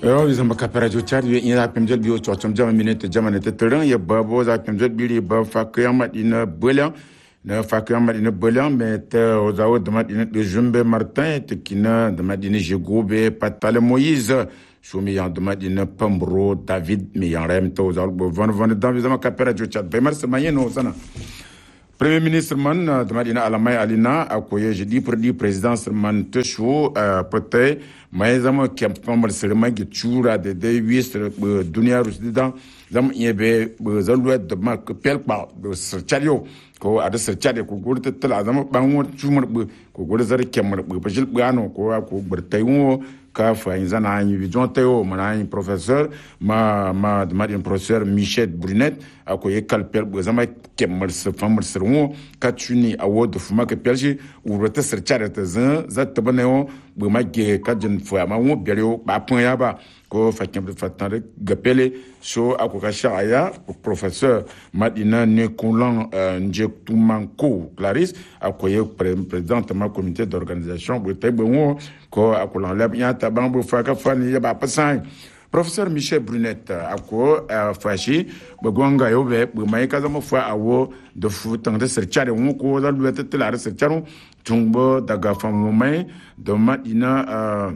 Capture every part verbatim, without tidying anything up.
Yo zamba kapara jo chad ye ina pemjel bio chochom jama minute jama ne tetran ye babo za pemjel bili ba fakya madina bolan na fakya madina bolan met ozawo de madina de jumbe martin te kina de madina jegobe patale moïse choumi yan de madina pambro david mi yan rem to ozawo bo van van dan zamba kapara jo chad be mar semaine no sana Premier ministre man de Madina Alamay Alina akoye je dis pour dire président man tesho peut mais zama kempamar serma gi chura de de huit dunia rusdidan zam yebe zalwa de mak pelpa de serchario ko ada serchario ko gurta tala zama banwo chumar ko gurta zar kemar bajil bano ko ko bertayo ka fa inzana anyi vision teo mana professeur ma ma de Madina professeur Michel Brunet akoye kalpel zama kemar se famar serwo ka tuni awod fuma ke pelji urata serchario te zan zat baneo bu magge kadin fo ma wo bere ba pon ya ba ko fakin fatare gapele so akoka shaya professeur Madina ne Koulan nje tumanko Clarisse akoye présidente ma comité d'organisation bu tay bon ko akolan lab ya taban bu faka fani ya ba pasan professeur Michel Brunet ako fashi bagonga yobe bu mai kaza mo fa awo de futan de serchare won ko da luete tela sercharo tumbo daga famu mai de Madina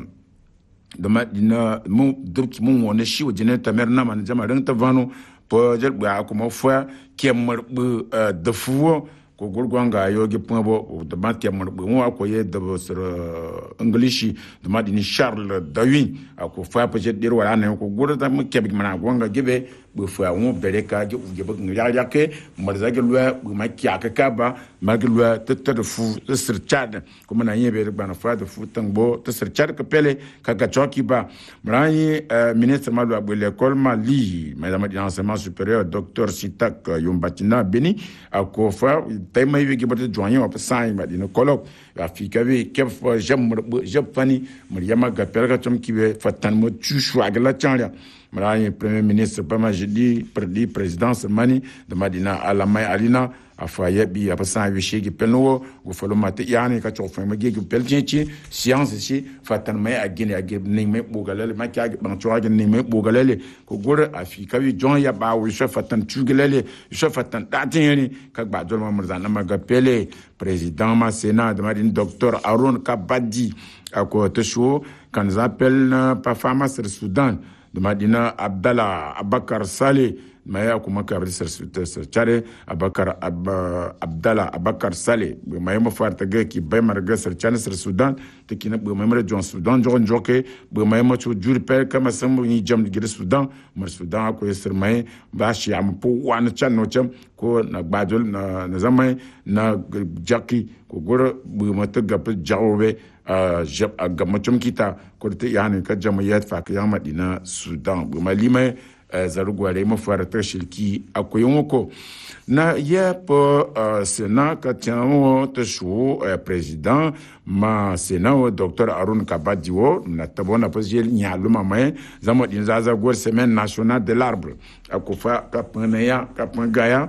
de Madina mu duk mun wona shi wajin ta merna man jama ran ta vano po jer ba ko mo fa kemar bu de fuwo ko gurgonga yogi pombo de mat kemar bu mo ko ye de sur english de Madina Charles Darwin ko fa pa je dir wala ne ko gurta mu kebik mana gonga gibe bu fa mo bereka ge ge bu ya ya ke marza ge lwa bu ma kya ka ka ba ma ge lwa tete de fu de sir chad ko mana yebe ba na fa de fu tangbo de sir chad ka pele ka ka choki ba mrani ministre ma lwa bu l'école Mali madame d'enseignement supérieur docteur Sitak Yombatina Beni ko fa tay may wi ge ba de joignon pa sai ma dina colloque Afrika wi ke fa jam jam fani Mariama ga pele ka chom ki be fatan mo tu shwa ga la chanria Mrani premier ministre Bama Jidi perdi présidence mani de Madina Alamay Alina afaye bi apasan wishi gi pelno go falo mate yani ka chofa ma gi pelchinchi science ci fatan may agene agib ni me bogalele ma ka ban choa gi ni me bogalele ko gore afika wi jon ya ba wi fatan tugelele so fatan tatini ka ba jol ma murzana ma ga pele président ma sénat de Madina docteur Aron Kabadi ako tesho kan appelle pa fama sur Soudan de Madina Abdallah Abakar Saleh maya kuma kabri sar chare Abakar Abdallah Abakar Saleh maya mo farta ga ki bay marga sar chane sar Sudan te kina bu memre jon Sudan jon joke bu maya mo chu jur per kama sambu ni jam gi Sudan mar Sudan ko sar may ba shi am po wan chan no cham ko na bajol na na zamay na jaki ko gora bu mata gap jawobe jab agamachum kita ko te yani ka jamayat fa ka Madina Sudan bu malima zarugware mafara ta shirki akwai woko na ya po sena ka tiamo ta shu president ma sena docteur Arun Kabadiwo na tabona posiel nyaluma mai zamo din zaza gor semaine nationale de l'arbre akofa ka panaya ka pangaya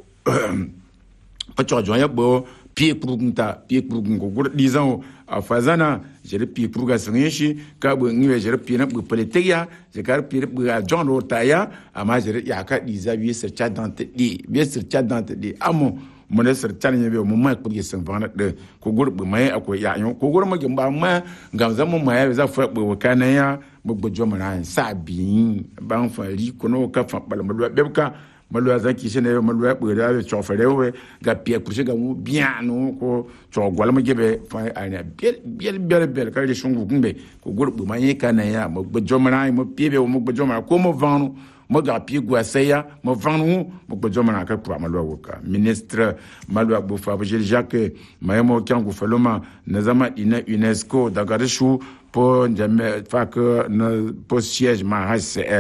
pa chojoya bo pied prugunta pied prugungo gor dizan a fazana jere pied pruga sanyeshi ka bo ngiwe jere pied na bu politika je kar pied bu a John Rotaya ama jere ya ka diza bi ser cha dante di bi ser cha dante di amo mo ne ser cha nyebe mo ma ko ge san vana de ko gor bu mai akoy ya yo ko gor ma gimba ma ngam zamu mai za fa bu kana ya mo gbojo mara sa bi ban fa ri ko no ka fa bal mo bebka malua zaki sene malua bura le choferewe ga pie kurse ga bien no ko cho gwala ma gebe fa ana biel biel biel biel ka le shungu gumbe ko gurbu manye kana ya mo bjomana mo piebe mo bjomana ko mo vanu mo ga pie gwa seya mo vanu mo bjomana ka kwa malua woka ministre malua bo fa bjel jacques mayemo kyangu faloma nazama ina UNESCO daga reshu po njame fa que na po siège ma H C R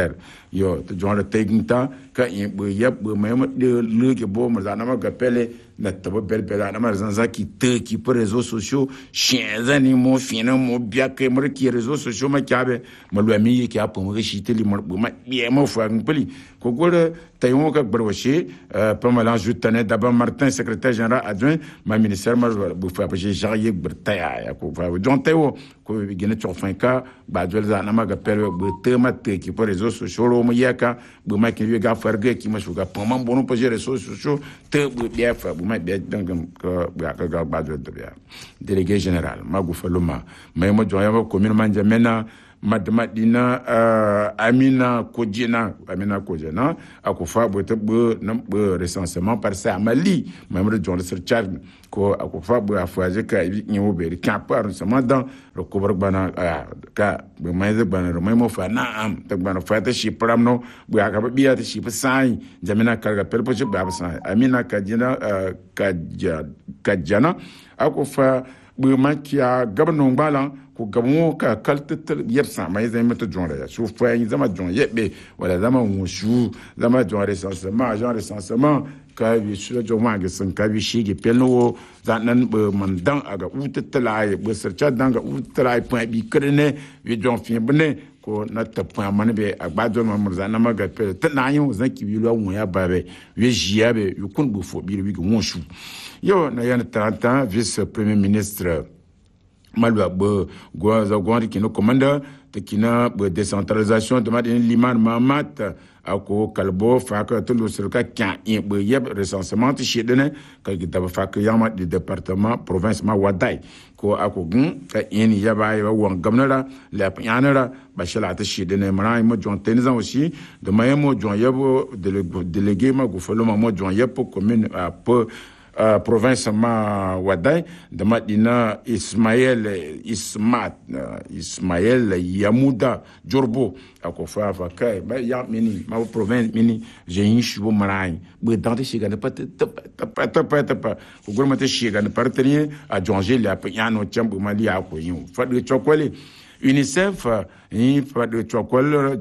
yo to jonda teginta ka in bu yeb bu mai de luke bo mu zana ma gapele na tabo bel bel na ma zanza ki te ki pour réseaux sociaux chien zani mo fina mo bia ke mo ki réseaux sociaux ma kabe mo lo mi ki apo mo chite li mo bu ma bien mo fa ngpeli ko gore tayon ka gbarwashi pa ma lanjou tane d'abord Martin secrétaire général adjoint ma ministère ma bu fa j'ai jariye gbertaya ya ko fa jontewo ko gene chofanka ba jwel zana ma gapele bu te ma te ki pour réseaux sociaux mo yaka bu ma ki ga farge ki ma shuga pa ma bono pa gérer réseaux sociaux te bu bien fa bu ma bien donc ko ga ga ba jwel de bien délégué général ma gu fa luma mais mo joya ko commune manjamena madmadina uh, amina kojina amina kojina akufa bote bo nam bo recensement par ça mali même de John Richard ko akufa bo afaje ka ni wo be ka par recensement dans le couvre bana ka be mais bana ro mo fa na am te bana fa ta shi pram no bo aka biya ta shi sai jamina karga pelpo shi ba sai amina kajina uh, kajja kajana akufa bo makia gabno ngbalan ko gamo ka kaltatal yebsa mai zai mata jonra ya su fa yin zama jon yebe wala zama wushu zama jon recensement jon recensement ka bi su da jon wanga sun ka bi shige pelno zanan be mandan aga utatalai be sarcha danga utatalai point bi krene wi jon fin bene ko na ta point man be agbajon ma murza na maga pe tana yin zan ki bi lo won ya babe wi jiabe yu kun bu fo bi wi go wushu yo na yana trente vice premier ministre malwa bo goza gwandi kino commanda te kina bo décentralisation de madin liman mamat ako kalbo faka to lo serka kan in bo yeb recensement ti shedene ka gita faka yama di département province ma wadai ko ako gun ka in yaba yaba wan gamnara la yanara ba shala ta shedene mara mo jon tenizan aussi de mayemo jon yebo délégué ma go folo mo jon yebo commune a peu Uh, province ma wadai de madina Ismaël Ismat uh, Ismaël Yamuda Jorbo akofa fa kai ba ya mini ma province mini je yin shubo marai be dante shiga ne pat pa ta pa ta pa ko gurma te shiga ne partenir a jonger la yano chambu mali ako yin fa de chokwali UNICEF in fa de chokwal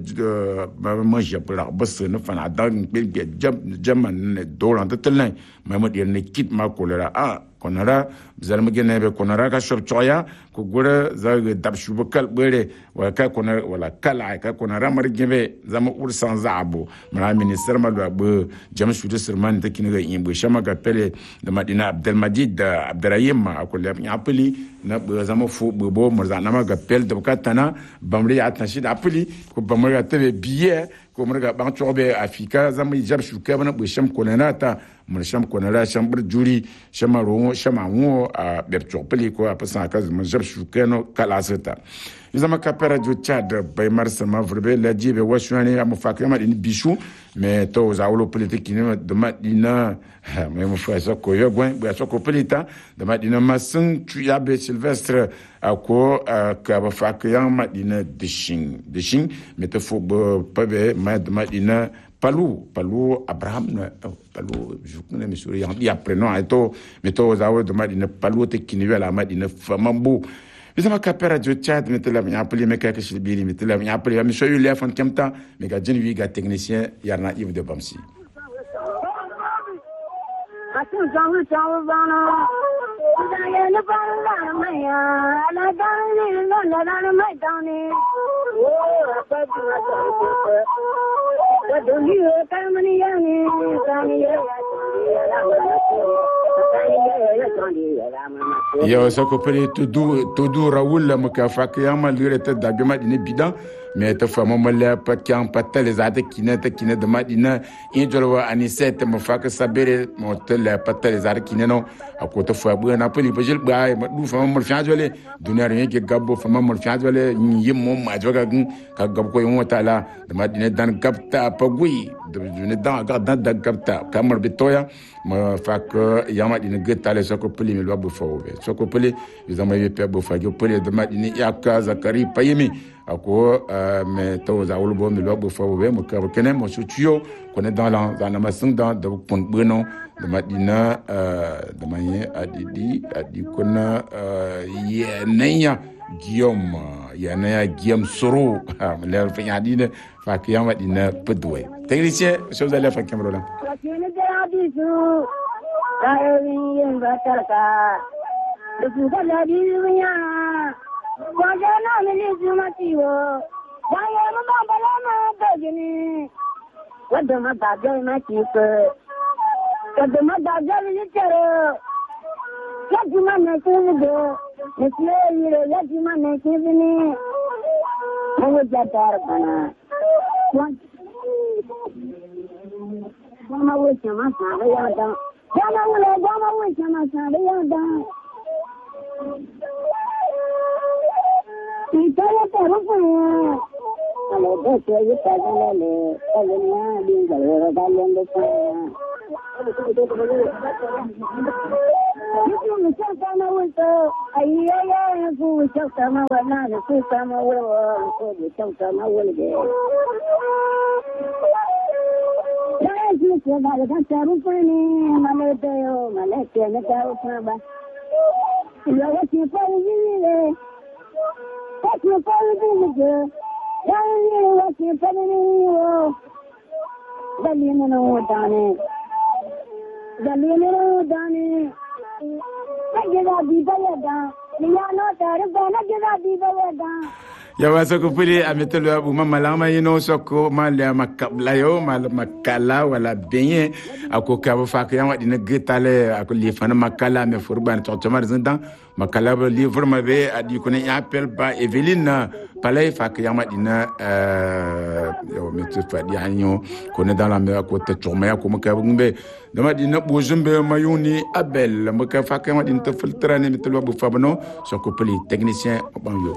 ba ma je pour bas ne fa na dan be jam jaman ne dolan de telen ma ma de ne kit ma kolera a konara zalma gene be konara ka shop choya ko gura za dab shubakal bere wa ka konara wala kala ka konara mar gebe zama ur sans abo ma ministère ma do jam shude serman te kiniga imbo shama ga pele de madina Abdelmajid Abderrahim akole ya peli na zama fu bo mo za na ma ga pel de katana bamri atanshi da peli ko bamri ga tebe biye ko mo ga ban chobe afika zama jab shuka bana bo sham konana ta mo sham konara sham bur juri shama ro shama wo a ber chopeli ko apasa ka mo jab shuka no kala seta izama kapera jo Chad bay marsa ma vrebe la jibe washwani am fakama din bishu mais to za wolo politique ni de madina mais mo fa ça ko yogwen ba so ko polita de madina masun tuyabe Sylvestre ako ka ba fakaya madina dishin dishin mais to fo ba be madina Palou, Palou, Abraham, Palou, je connais mes souris, il y a prénom, et tout, mais tout, aux aouds de Madine, Palou, te qui n'y a la Madine, Famambo. Ils ont capé du Tchad, mais tu l'as appelé, mais quelque chose de bien, mais tu l'as appelé, mais soyez les enfants comme ça, mais quand je vis, gars technicien, il y a un Yves de Bamsi. Yo sa ko pele todo todo Raoul mukafaka yama lirete dagema dine bidan mais ta fama mala pa kyan patel zata kineta kineta madina injolwa anisete mufaka sabere motel patel zata kineno akota fa bu na peli pejel ba du fama mul fiajole dunar yake gabbo fama mul fiajole yimmo majoga ka gab ko yimo taala de madina dan gabta pagui de ne dan ga dan da gabta kamar bitoya ma fak yama dine getale soko peli mi lobo fawobe soko peli bizama yepe bo fagio peli de madina yaka zakari payemi ako mais to za wulbo mi lobo fawobe mo ka kene mo sutuyo kone dans la dans la masin dans de pon bono de madina de manye adidi adi kona ye nenya Guillaume yana Guillaume Soro le fa yadina fa kiyama dina pedwe technicien chose à la fa Cameroun yawa soko pili ametelo abu mama lama yino soko mala makabla yo mala makala wala benye ako kabo fak yang wadina getale ako lifana makala me furban totoma zindan makala ba livre ma be adi ko ne appel ba Eveline palay fak yang wadina euh yo metu fadi hanyo ko ne dans la mer ko te toma ko makabo ngbe dama dina bojumbe mayuni abel maka fak yang wadina te filtrane metelo abu fabano soko pili technicien banyo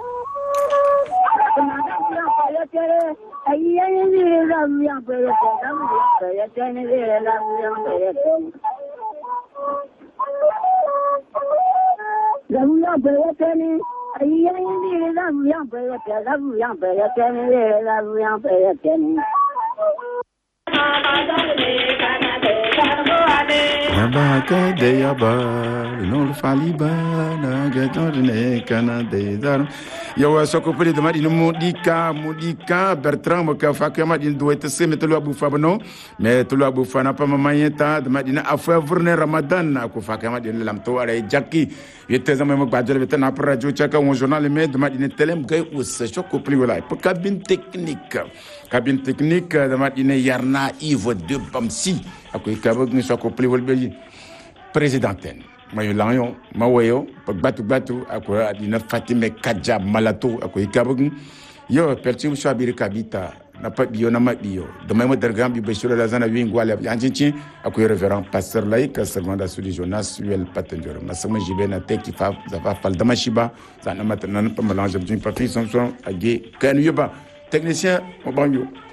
Nabaka de yaba, no faliba, na gadone Canada. Yo soko pele de madi no modika, modika Bertrand moka fakama din doit se metelo abu fabano, mais tolo abu fana pa mamayeta de madi na afwa vurne Ramadan ko fakama din lamto ara jaki. Yete zama mo badjel betana pour radio chaka on journal mais de madi ne telem gay us soko pele wala pour cabine technique. Cabine technique de madi ne yarna Yves de Bamsi. Akoy kabog ni soko pele wala présidenten mayo lanyo mawayo batu batu ako adina Fatime Kadja Malato ako ikabug yo perti so abiri kabita na pa biyo na mabiyo de même dergam bi besura la zana wingwa la yanjinchi ako révérend pasteur laïque serment da sudi Jonas Suel Patenjoro masama jibe na teki fa za fa pal damashiba za na matana pa melange bin papi samson age kan yoba technicien mo banyo